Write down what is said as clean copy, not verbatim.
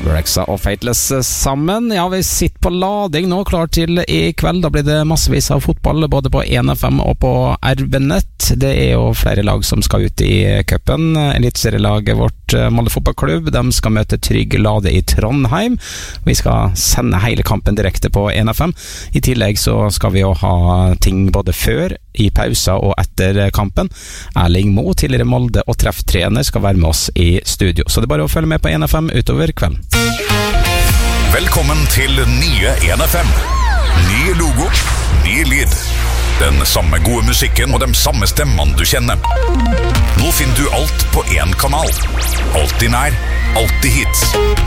Rexa og Fateless sammen. Ja, vi sitter på lading nå, klar til i kveld. Da blir det massevis av fotball, både på 1FM og på RB-nett. Det er jo flere lag som skal ut i cupen. Elitserielaget vårt, Molde fotballklubb, de skal møte Trygg Lade i Trondheim. Vi skal sende hele kampen direkte på 1FM. I tillegg så skal vi jo ha ting både før, i pauser og etter kampen. Erling Moe, tidligere Molde og trefftrener, skal være med oss i studio. Så det er bare å følge med på 1FM utover kvelden. Velkommen til nye 1FM. Ny logo, ny lyd. Den samme gode musikken og de samme stemmene du kjenner. Nå finner du alt på en kanal. Alltid nær, alltid hits.